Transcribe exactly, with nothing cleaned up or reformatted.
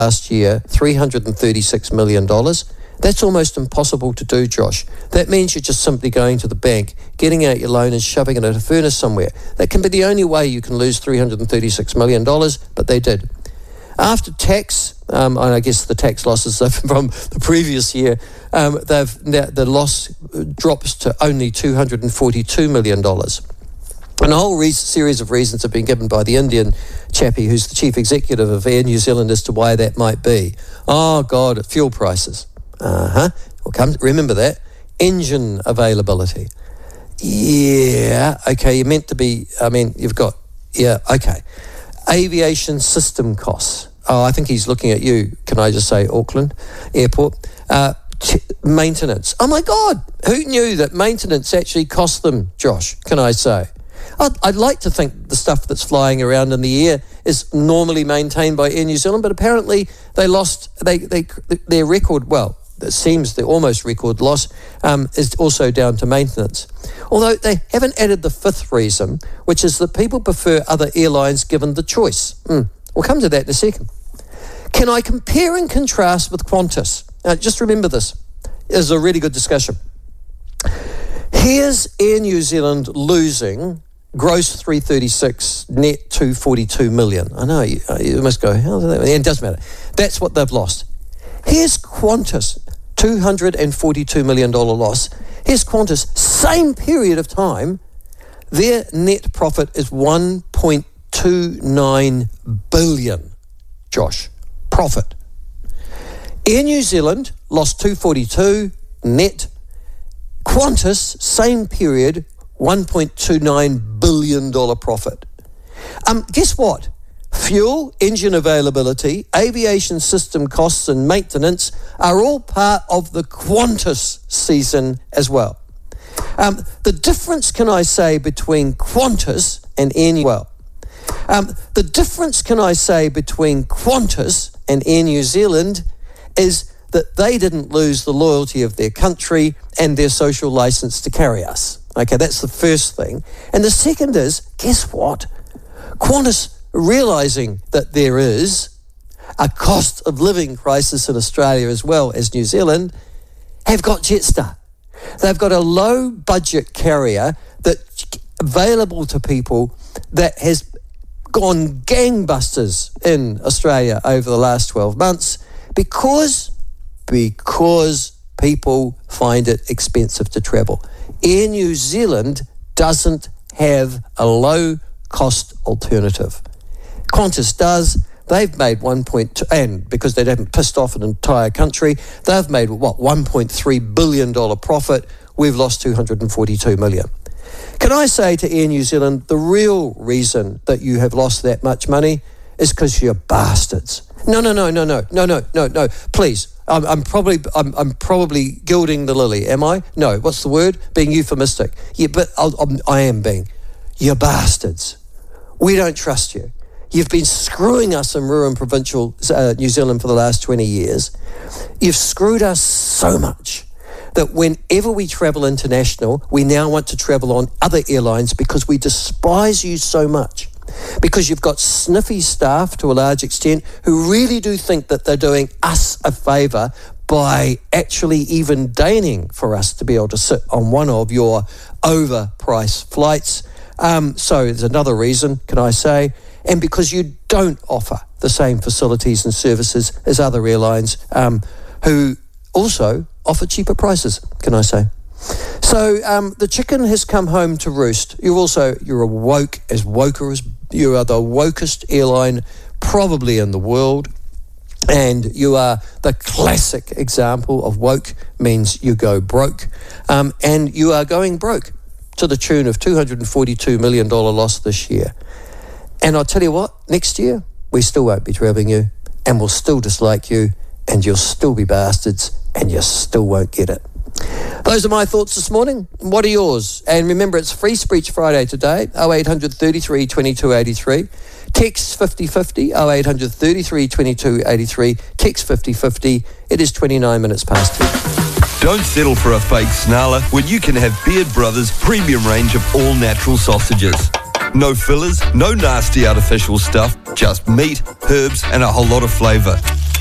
last year, three hundred thirty-six million dollars. That's almost impossible to do, Josh. That means you're just simply going to the bank, getting out your loan and shoving it at a furnace somewhere. That can be the only way you can lose three hundred thirty-six million dollars, but they did. After tax, um, and I guess the tax losses from the previous year, um, they've the loss drops to only two hundred forty-two million dollars. And a whole re- series of reasons have been given by the Indian chappie who's the chief executive of Air New Zealand as to why that might be. Oh, God, fuel prices. Uh-huh. Well, come, remember that. Engine availability. Yeah, okay, you're meant to be, I mean, you've got, yeah, okay. Aviation system costs. Oh, I think he's looking at you, can I just say, Auckland Airport. Uh, t- maintenance. Oh, my God, who knew that maintenance actually cost them, Josh, can I say? I'd, I'd like to think the stuff that's flying around in the air is normally maintained by Air New Zealand, but apparently they lost they, they their record, well, it seems the almost record loss um, is also down to maintenance. Although they haven't added the fifth reason, which is that people prefer other airlines given the choice. Mm. We'll come to that in a second. Can I compare and contrast with Qantas? Now, just remember this. It's a really good discussion. Here's Air New Zealand losing gross three thirty-six, net two forty-two million. I know, you, you must go, how does that? It doesn't matter. That's what they've lost. Here's Qantas, two hundred forty-two million dollars loss. Here's Qantas, same period of time, their net profit is one point two nine billion, Josh, profit. Air New Zealand lost two forty-two net. Qantas, same period, one point two nine billion dollars profit. Um, guess what? Fuel, engine availability, aviation system costs and maintenance are all part of the Qantas season as well. Um, the difference, can I say, between Qantas and Air New well, um, the difference, can I say, between Qantas and Air New Zealand is that they didn't lose the loyalty of their country and their social license to carry us. Okay, that's the first thing. And the second is, guess what? Qantas, realising that there is a cost of living crisis in Australia as well as New Zealand, have got Jetstar. They've got a low budget carrier that's available to people that has gone gangbusters in Australia over the last twelve months because, because people find it expensive to travel. Air New Zealand doesn't have a low-cost alternative. Qantas does. They've made one point two, and because they haven't pissed off an entire country, they've made, what, one point three billion dollars profit. We've lost two hundred forty-two million dollars. Can I say to Air New Zealand, the real reason that you have lost that much money is because you're bastards. No, no, no, no, no, no, no, no, no, please. I'm, I'm probably I'm, I'm probably gilding the lily, am I? No, what's the word? Being euphemistic. Yeah, but I'll, I'm, I am being. You're bastards. We don't trust you. You've been screwing us in rural and provincial uh, New Zealand for the last twenty years. You've screwed us so much that whenever we travel international, we now want to travel on other airlines because we despise you so much. Because you've got sniffy staff to a large extent who really do think that they're doing us a favour by actually even deigning for us to be able to sit on one of your overpriced flights. Um, so there's another reason, can I say, and because you don't offer the same facilities and services as other airlines um, who also offer cheaper prices, can I say. So um, the chicken has come home to roost. You're also, you're a woke, as woker as, you are the wokest airline probably in the world. And you are the classic example of woke means you go broke. Um, and you are going broke to the tune of two hundred forty-two million dollars loss this year. And I'll tell you what, next year, we still won't be travelling you, and we'll still dislike you, and you'll still be bastards, and you still won't get it. Those are my thoughts this morning. What are yours? And remember, it's Free Speech Friday today, oh eight hundred thirty-three twenty-two eighty-three. Text fifty fifty, oh eight hundred thirty-three twenty-two eighty-three. Text fifty fifty. It is twenty-nine minutes past two. Don't settle for a fake snarler when you can have Beard Brothers' premium range of all-natural sausages. No fillers, no nasty artificial stuff, just meat, herbs and a whole lot of flavour.